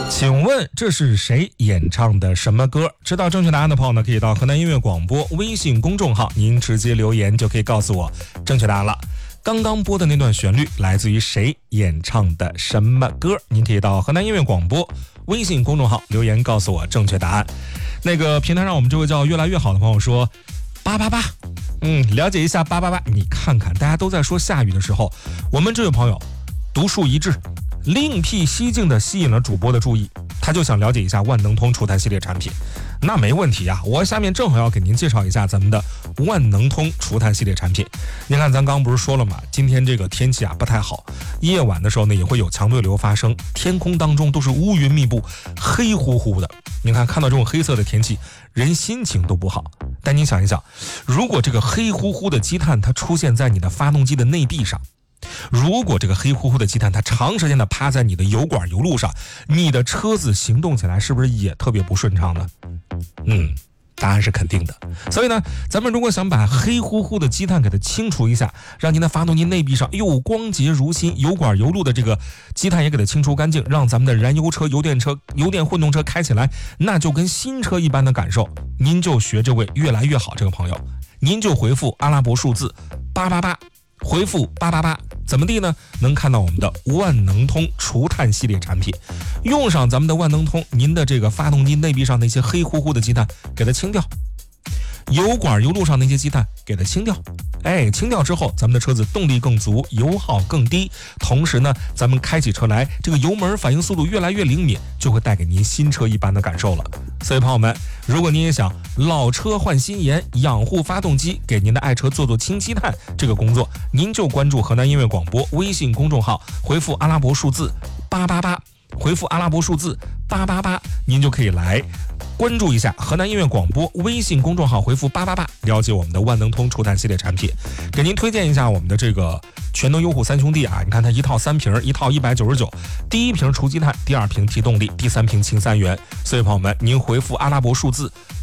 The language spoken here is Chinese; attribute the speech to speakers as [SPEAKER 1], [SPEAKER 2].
[SPEAKER 1] 请问这是谁演唱的什么歌？知道正确答案的朋友呢，可以到河南音乐广播微信公众号，您直接留言就可以告诉我正确答案了。刚刚播的那段旋律来自于谁演唱的什么歌？您可以到河南音乐广播微信公众号留言告诉我正确答案。那个平台上我们这位叫越来越好的朋友说888，了解一下888。你看看大家都在说下雨的时候，我们这位朋友独树一帜，另辟蹊径的吸引了主播的注意，他就想了解一下万能通除碳系列产品。那没问题啊，我下面正好要给您介绍一下咱们的万能通除碳系列产品。您看咱刚不是说了嘛，今天这个天气啊不太好，夜晚的时候呢也会有强对流发生，天空当中都是乌云密布，黑乎乎的。您看到这种黑色的天气，人心情都不好。但您想一想，如果这个黑乎乎的积碳它出现在你的发动机的内壁上，如果这个黑乎乎的积碳它长时间的趴在你的油管油路上，你的车子行动起来是不是也特别不顺畅呢？答案是肯定的。所以呢，咱们如果想把黑乎乎的积碳给它清除一下，让您的发动机内壁上光洁如新，油管油路的这个积碳也给它清除干净，让咱们的燃油车、油电混动车开起来那就跟新车一般的感受。您就学这位越来越好这个朋友，您就回复阿拉伯数字888，回复888，怎么地呢？能看到我们的万能通除碳系列产品，用上咱们的万能通，您的这个发动机内壁上那些黑乎乎的积碳给它清掉，油管油路上那些积碳给它清掉。清掉之后，咱们的车子动力更足，油耗更低，同时呢，咱们开起车来这个油门反应速度越来越灵敏，就会带给您新车一般的感受了。所以朋友们，如果您也想老车换新颜，养护发动机，给您的爱车做清积碳这个工作，您就关注河南音乐广播微信公众号，回复阿拉伯数字888，回复阿拉伯数字888，您就可以来关注一下河南音乐广播微信公众号，回复888，了解我们的万能通除碳系列产品。给您推荐一下我们的这个全能优护三兄弟啊，你看它一套3瓶，一套199，第一瓶除积碳，第二瓶提动力，第三瓶清3元。所以朋友们，您回复阿拉伯数字